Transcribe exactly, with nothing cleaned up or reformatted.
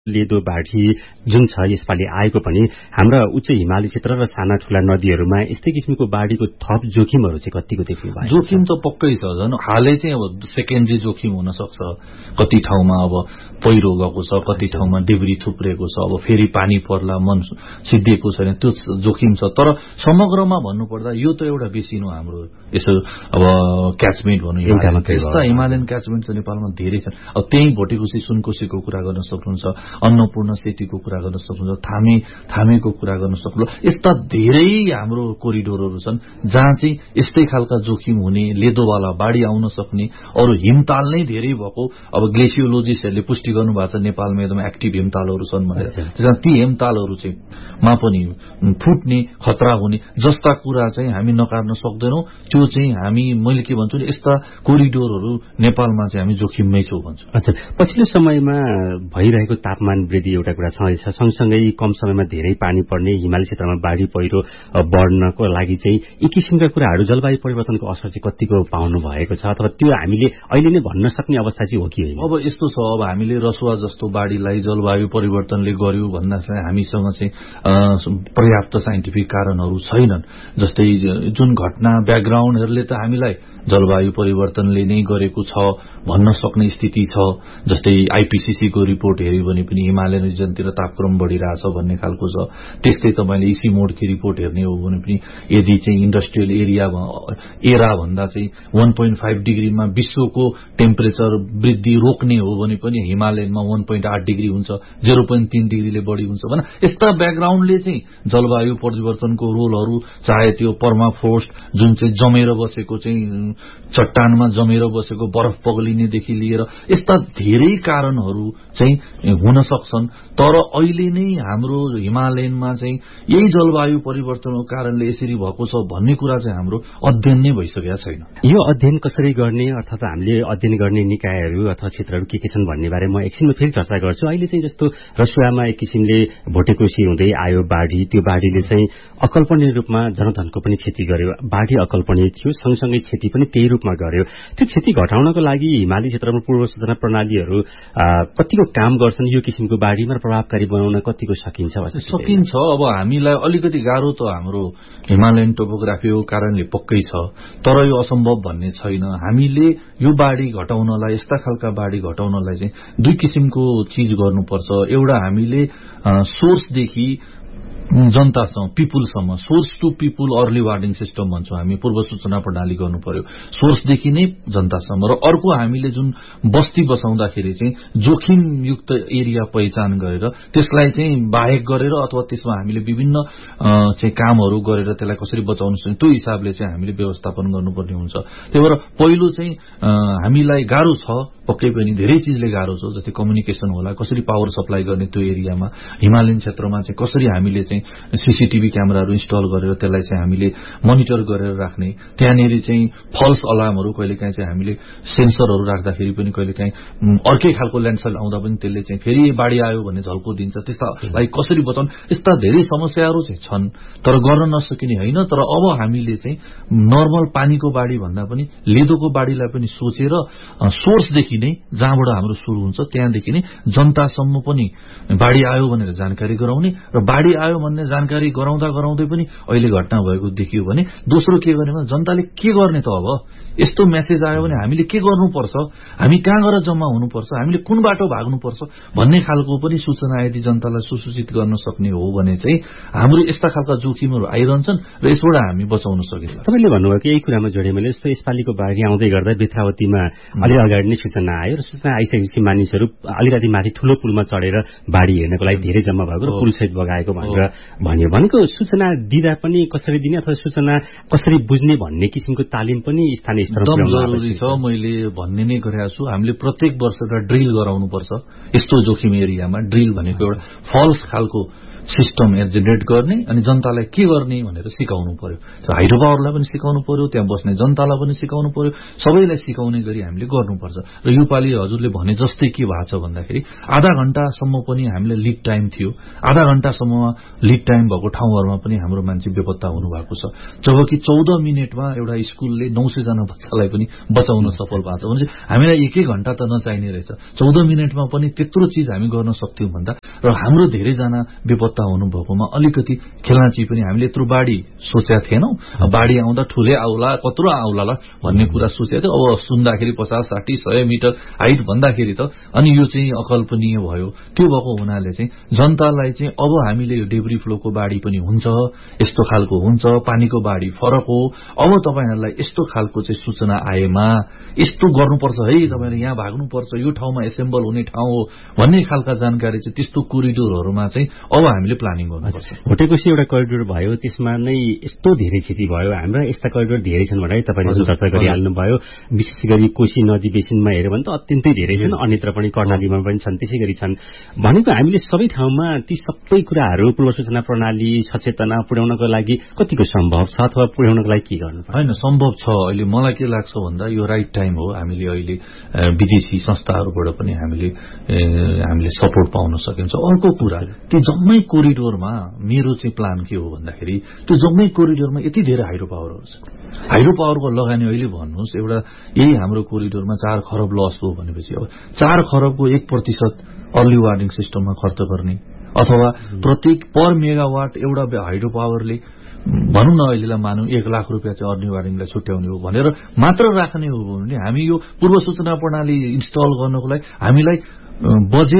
लेदो बाढी जुन छ यसपालि आएको पनि हाम्रा उच्च हिमाली क्षेत्र र साना ठूला नदीहरूमा यस्तै किसिमको बाढीको थप जोखिमहरू चाहिँ कतिको देख्नु भएको छ? जोखिम त पक्कै छ। झन् हालै चाहिँ अब सेकेन्डरी जोखिम हुन सक्छ। कति ठाउँमा अब पहिरो गएको छ, कति ठाउँमा डेब्री थुप्रेको छ, अब फेरि पानी पर्ला मन सिद्धिएको छैन, त्यो जोखिम छ। तर समग्रमा भन्नुपर्दा यो त एउटा बेसी नो हाम्रो यसो अब क्याचमेन्ट भनौँ, यस्ता हिमालयन क्याचमेन्ट चाहिँ नेपालमा धेरै छन्। अब त्यही भोटेकोसी सुनकोसीको कुरा गर्न सक्नुहुन्छ, अन्नपूर्ण सेतीको कुरा गर्न सक्नुहुन्छ, थामे थामेको कुरा गर्न सक्नुहुन्छ। यस्ता धेरै हाम्रो कोरिडोरहरू छन् जहाँ चाहिँ यस्तै खालका जोखिम हुने, लेदोवाला बाढी आउन सक्ने, अरू हिमताल नै धेरै भएको। अब ग्लेसियोलोजिस्टहरूले पुष्टि गर्नुभएको छ नेपालमा एकदम एक्टिभ हिमतालहरू छन् भनेर। त्यसमा ती हिमतालहरू चाहिँ मा पनि फुट्ने खतरा हुने जस्ता कुरा चाहिँ हामी नकार्न सक्दैनौँ। त्यो चाहिँ हामी मैले के भन्छु नि, यस्ता कोरिडोरहरू नेपालमा चाहिँ हामी जोखिममै छौँ भन्छु। अच्छा, पछिल्लो समयमा भइरहेको तापमान वृद्धि एउटा कुरा छँदैछ, सँगसँगै कम समयमा धेरै पानी पर्ने, हिमाली क्षेत्रमा बाढी पहिरो बढ्नको लागि चाहिँ यी किसिमका कुराहरू जलवायु परिवर्तनको असर चाहिँ कतिको पाउनु भएको छ, अथवा त्यो हामीले अहिले नै भन्न सक्ने अवस्था चाहिँ हो कि होइन? अब यस्तो छ, अब हामीले रसुवा जस्तो बाढीलाई जलवायु परिवर्तनले गर्यो भन्दा चाहिँ हामीसँग चाहिँ पर्याप्त साइन्टिफिक कारणहरू छैनन्। जस्तै जुन घटना ब्याकग्राउन्डहरूले त हामीलाई जलवायु परिवर्तनले नै गरेको छ भन्न सक्ने स्थिति छ। जस्तै आइपीसीसी को रिपोर्ट हेर्यो भने पनि हिमालयन रिजनतिर तापक्रम बढ़िरहेछ भन्ने खालको छ। त्यस्तै तपाईले इसी मोडकी रिपोर्ट हेर्ने हो भने पनि यदि चाहिँ इन्डस्ट्रियल एरिया एरा भन्दा चाहिँ एक दशमलव पाँच डिग्रीमा विश्वको टेम्परेचर वृद्धि रोक्ने हो भने पनि हिमालयनमा एक दशमलव आठ डिग्री हुन्छ, शून्य दशमलव तीन डिग्रीले बढी हुन्छ भने यस्ता ब्याकग्राउन्डले चाहिँ जलवायु परिवर्तनको रोलहरू, चाहे त्यो पर्माफ्रोस्ट जुन चाहिँ जमेर बसेको चाहिँ चट्टानमा जमेर बसेको बरफ पग्लिनेदेखि लिएर यस्ता धेरै कारणहरू चाहिँ हुन सक्छन्। तर अहिले नै हाम्रो हिमालयनमा चाहिँ यही जलवायु परिवर्तनको कारणले यसरी भएको छ भन्ने कुरा चाहिँ हाम्रो अध्ययन नै भइसकेको छैन। यो अध्ययन कसरी गर्ने, अर्थात हामीले अध्ययन गर्ने निकायहरू अथवा क्षेत्रहरू के के छन् भन्ने बारे म एकछिनमा फेरि चर्चा गर्छु। अहिले चाहिँ जस्तो रसुवामा एक किसिमले भोटेकोसी हुँदै आयो बाढी, त्यो बाढीले चाहिँ अकल्पनीय रूपमा जनधनको पनि क्षति गर्यो। बाढी अकल्पनीय थियो, सँगसँगै क्षति पनि त्यही रूपमा गर्यो। त्यो क्षति घटाउनको लागि हिमाली क्षेत्रमा पूर्व सूचना प्रणालीहरू कतिको काम गर्छन्? यो किसिमको बाढीमा प्रभावकारी बनाउन कतिको सकिन्छ? सकिन्छ। अब हामीलाई अलिकति गाह्रो त हाम्रो हिमालयन टोपोग्राफीको कारणले पक्कै छ, तर यो असम्भव भन्ने छैन। हामीले यो बाढी घटाउनलाई, यस्ता खालका बाढी घटाउनलाई चाहिँ दुई किसिमको चीज गर्नुपर्छ। एउटा हामीले सोर्सदेखि जनतासम्म, पिपुलसम्म, source to people early warning system भन्छौँ हामी, पूर्व सूचना प्रणाली गर्नु पर्यो सोर्सदेखि नै जनतासम्म। र अर्को हामीले जुन बस्ती बसाउँदाखेरि चाहिँ जोखिमयुक्त एरिया पहिचान गरेर त्यसलाई चाहिँ बाहेक गरेर अथवा त्यसमा हामीले विभिन्न चाहिँ कामहरू गरेर त्यसलाई कसरी बचाउन सक्छ त्यो हिसाबले चाहिँ हामीले व्यवस्थापन गर्नुपर्ने हुन्छ। त्यही भएर पहिलो चाहिँ हामीलाई गाह्रो छ, पक्कै पनि धेरै चिजले गाह्रो छ। जस्तै कम्युनिकेसन होला, कसरी पावर सप्लाई गर्ने त्यो एरियामा, हिमालयन क्षेत्रमा चाहिँ कसरी हामीले चाहिँ सीसीटीभी क्यामेराहरू इन्स्टल गरेर त्यसलाई चाहिँ हामीले मोनिटर गरेर राख्ने, त्यहाँनिर चाहिँ फल्स अलार्महरू कहिलेकाहीँ चाहिँ हामीले सेन्सरहरू राख्दाखेरि पनि कहिलेकाहीँ अर्कै खालको ल्यान्डस्लाइड आउँदा पनि त्यसले चाहिँ फेरि बाढी आयो भन्ने झल्को दिन्छ। त्यसलाई कसरी बचाउनु, यस्ता धेरै समस्याहरू चाहिँ छन्, तर गर्न नसकिने होइन। तर अब हामीले चाहिँ नर्मल पानीको बाढी भन्दा पनि लेदोको बाढीलाई पनि सोचेर सोर्सदेखि नै, जहाँबाट हाम्रो सुरु हुन्छ त्यहाँदेखि नै जनतासम्म पनि बाढी आयो भनेर जानकारी गराउने, र बाढी आयो भन्ने जानकारी गराउँदा गराउँदै पनि अहिले घटना भएको देखियो भने दोस्रो के गर्ने भने जनताले के गर्ने त, अब यस्तो मेसेज आयो भने हामीले के गर्नुपर्छ, हामी कहाँ गएर जम्मा हुनुपर्छ, हामीले कुन बाटो भाग्नुपर्छ भन्ने खालको पनि सूचना यदि जनतालाई सुसूचित गर्न सक्ने हो भने चाहिँ हाम्रो यस्ता खालका जोखिमहरू आइरहन्छन् र यसबाट हामी बचाउन सकिन्छ। तपाईँले भन्नुभयो कि यही कुरामा जोडेँ मैले, जस्तो यसपालिको बाढी आउँदै गर्दा बेत्रावतीमा अलि अगाडि नै सूचना आयो र सूचना आइसकेपछि मानिसहरू अलिकति माथि ठूलो पुलमा चढेर बाढी हेर्नको लागि धेरै जम्मा भएको र पुलसहित बगाएको भनेर भन्यो। भनेको सूचना दिँदा पनि कसरी दिने अथवा सूचना कसरी बुझ्ने भन्ने किसिमको तालिम पनि स्थानीय एकदम जरुरी छ। मैले भन्ने नै गरेको छु, हामीले प्रत्येक वर्ष एउटा ड्रिल गराउनुपर्छ। यस्तो जोखिम एरियामा ड्रिल भनेको एउटा फल्स खालको सिस्टम जेनेरेट गर्ने अनि जनतालाई के गर्ने भनेर सिकाउनु पर्यो। हाइड्रो पावरलाई पनि सिकाउनु पर्यो, त्यहाँ बस्ने जनतालाई पनि सिकाउनु पर्यो, सबैलाई सिकाउने गरी हामीले गर्नुपर्छ। र योपालि हजुरले भने जस्तै के भएको छ भन्दाखेरि आधा घण्टासम्म पनि हामीले लिड टाइम थियो, आधा घण्टासम्ममा लिड टाइम भएको ठाउँहरूमा पनि हाम्रो मान्छे बेपत्ता हुनुभएको छ, जबकि चौध मिनटमा एउटा स्कुलले नौ सय जना बच्चालाई पनि बचाउन सफल भएको छ भने हामीलाई एक एक घण्टा त नचाहिने रहेछ, चौध मिनटमा पनि त्यत्रो चिज हामी गर्न सक्थ्यौं भन्दा। र हाम्रो धेरैजना बेपत्ता हुनुभएकोमा अलिकति खेलाची पनि हामीले यत्रो बाढी सोचेका थिएनौं, बाढी आउँदा ठूले आउला कत्रो आउला भन्ने कुरा सोचेको थियो। अब सुन्दाखेरि पचास साठी सय मिटर हाइट भन्दाखेरि त अनि यो चाहिँ अकल्पनीय भयो। त्यो भएको हुनाले चाहिँ जनतालाई चाहिँ अब हामीले यो डेब्री फ्लोको बाढी पनि हुन्छ, यस्तो खालको हुन्छ, पानीको बाढी फरक हो, अब तपाईहरुलाई यस्तो खालको चाहिँ सूचना आएमा यस्तो गर्नुपर्छ है, तपाईहरु यहाँ भाग्नुपर्छ, यो ठाउँमा एसेम्बल हुने ठाउँ हो भन्ने खालका जानकारी चाहिँ त्यस्तो कोरिडोरहरुमा चाहिँ अब हामीले प्लानिङ गर्नुपर्छ। भोटेकोशी एउटा कोरिडोर भयो, त्यसमा नै यस्तो धेरै क्षति भयो। हाम्रा यस्ता कोरिडोर धेरै छन् भने तपाईले जुन चर्चा गरिहाल्नु भयो, विशेष गरी कोशी नदी बेसिनमा हेर्यो भने त अत्यन्तै धेरै छन्, अन्यत्र पनि कर्णालीमा पनि छन्, त्यसै गरी छन्। भनेको हामीले सबै ठाउँमा ती सबै कुराहरू पूर्व सूचना प्रणाली सचेतना पुर्याउनको लागि कतिको सम्भव छ अथवा पुर्याउनको लागि के गर्नु पर्छ? हैन, सम्भव छ। अहिले मलाई के लाग्छ भन्दा यो राइट टाइम हो। हामीले अहिले विदेशी संस्थाहरूबाट पनि हामीले हामीले सपोर्ट पाउन सकिन्छ। अर्को कुरा, त्यो जम्मै कोरिडोरमा मेरो चाहिँ प्लान के हो भन्दाखेरि त्यो जम्मै कोरिडोरमा यति धेरै हाइड्रो पावरहरू छ। हाइड्रो पावरको लगानी अहिले भन्नुहोस्, एउटा यही हाम्रो कोरिडोरमा चार खरब लस हो भनेपछि अब चार खरबको एक प्रतिशत अर्ली वार्निङ सिस्टममा खर्च गर्ने अथवा प्रत्येक पर मेगावाट एउटा हाइड्रो पावरले भनौँ न अहिलेलाई मानौँ एक लाख रुपियाँ चाहिँ अर्ली वार्निङलाई छुट्याउने हो भनेर मात्र राख्ने हो भने हामी यो पूर्व सूचना प्रणाली इन्स्टल गर्नको लागि हामीलाई बजेट